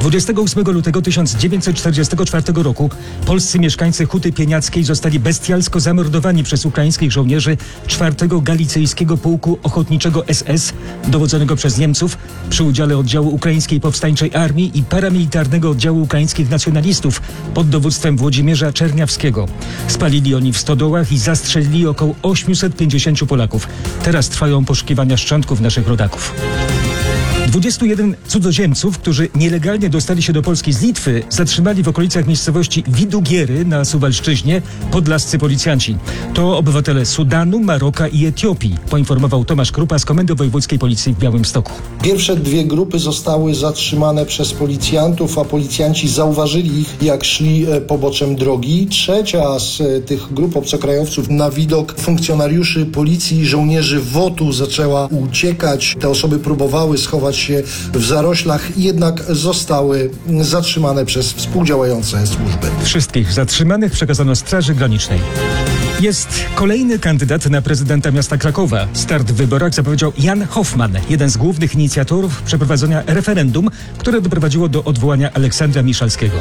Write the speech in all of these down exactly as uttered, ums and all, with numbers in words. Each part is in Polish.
dwudziestego ósmego lutego tysiąc dziewięćset czterdziestego czwartego roku polscy mieszkańcy Huty Pieniackiej zostali bestialsko zamordowani przez ukraińskich żołnierzy czwartego Galicyjskiego Pułku Ochotniczego S S, dowodzonego przez Niemców, przy udziale oddziału Ukraińskiej Powstańczej Armii i paramilitarnego oddziału ukraińskich nacjonalistów pod dowództwem Włodzimierza Czerniawskiego. Spalili oni w stodołach i zastrzelili około osiemset pięćdziesięciu Polaków. Teraz trwają poszukiwania szczątków naszych rodaków. dwudziestu jeden cudzoziemców, którzy nielegalnie dostali się do Polski z Litwy, zatrzymali w okolicach miejscowości Widugiery na Suwalszczyźnie podlascy policjanci. To obywatele Sudanu, Maroka i Etiopii, poinformował Tomasz Krupa z Komendy Wojewódzkiej Policji w Białymstoku. Pierwsze dwie grupy zostały zatrzymane przez policjantów, a policjanci zauważyli ich, jak szli poboczem drogi. Trzecia z tych grup obcokrajowców na widok funkcjonariuszy policji i żołnierzy W O T-u zaczęła uciekać. Te osoby próbowały schować się w zaroślach, jednak zostały zatrzymane przez współdziałające służby. Wszystkich zatrzymanych przekazano Straży Granicznej. Jest kolejny kandydat na prezydenta miasta Krakowa. Start w wyborach zapowiedział Jan Hoffman, jeden z głównych inicjatorów przeprowadzenia referendum, które doprowadziło do odwołania Aleksandra Miszalskiego.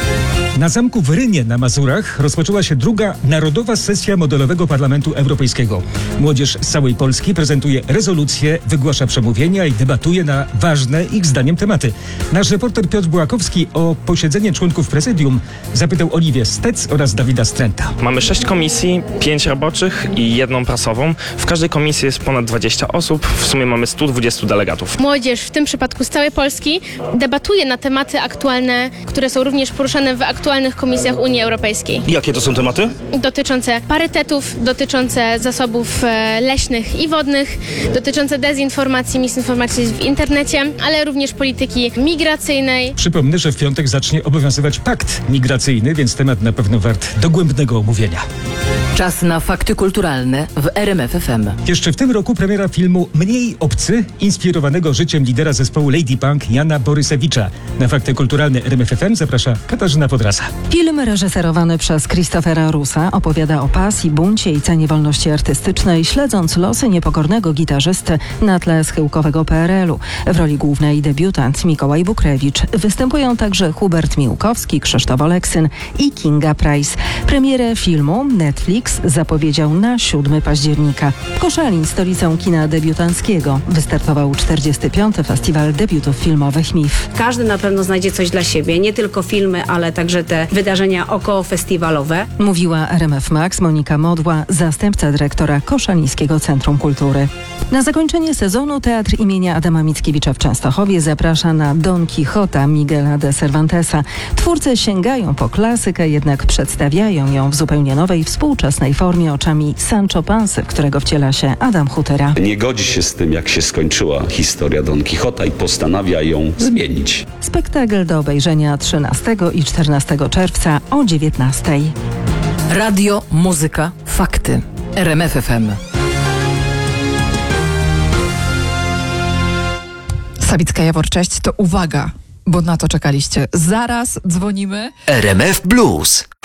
Na zamku w Rynie na Mazurach rozpoczęła się druga narodowa sesja modelowego Parlamentu Europejskiego. Młodzież z całej Polski prezentuje rezolucje, wygłasza przemówienia i debatuje na ważne ich zdaniem tematy. Nasz reporter Piotr Bułakowski o posiedzenie członków prezydium zapytał Oliwię Stec oraz Dawida Stręta. Mamy sześć komisji, pięć roboczych i jedną prasową. W każdej komisji jest ponad dwadzieścia osób. W sumie mamy stu dwudziestu delegatów. Młodzież, w tym przypadku z całej Polski, debatuje na tematy aktualne, które są również poruszane w aktualnych komisjach Unii Europejskiej. Jakie to są tematy? Dotyczące parytetów, dotyczące zasobów e, leśnych i wodnych, dotyczące dezinformacji, misinformacji w internecie, ale również polityki migracyjnej. Przypomnę, że w piątek zacznie obowiązywać pakt migracyjny, więc temat na pewno wart dogłębnego omówienia. Czas na fakty kulturalne w R M F F M. Jeszcze w tym roku premiera filmu Mniej obcy, inspirowanego życiem lidera zespołu Lady Punk Jana Borysewicza. Na fakty kulturalne R M F F M zaprasza Katarzyna Podrasa. Film reżyserowany przez Christophera Russa opowiada o pasji, buncie i cenie wolności artystycznej, śledząc losy niepokornego gitarzysty na tle schyłkowego P R L u. W roli głównej debiutant Mikołaj Bukrewicz. Występują także Hubert Miłkowski, Krzysztof Oleksyn i Kinga Price. Premierę filmu Netflix zapowiedział na siódmego października. Koszalin, stolicą kina debiutanckiego, wystartował czterdziesty piąty Festiwal Debiutów Filmowych M I F. Każdy na pewno znajdzie coś dla siebie, nie tylko filmy, ale także te wydarzenia okołofestiwalowe. Mówiła R M F Max Monika Modła, zastępca dyrektora Koszalińskiego Centrum Kultury. Na zakończenie sezonu Teatr imienia Adama Mickiewicza w Częstochowie zaprasza na Don Quixota Miguela de Cervantesa. Twórcy sięgają po klasykę, jednak przedstawiają ją w zupełnie nowej, współczesnej formie oczami Sancho Pansy, w którego wciela się Adam Hutera. Nie godzi się z tym, jak się skończyła historia Don Quixota i postanawia ją zmienić. Spektakl do obejrzenia trzynastego i czternastego czerwca o dziewiętnastej. Radio, muzyka, fakty. R M F F M. Sawicka Jawor, cześć, to uwaga, bo na to czekaliście. Zaraz dzwonimy. R M F Blues.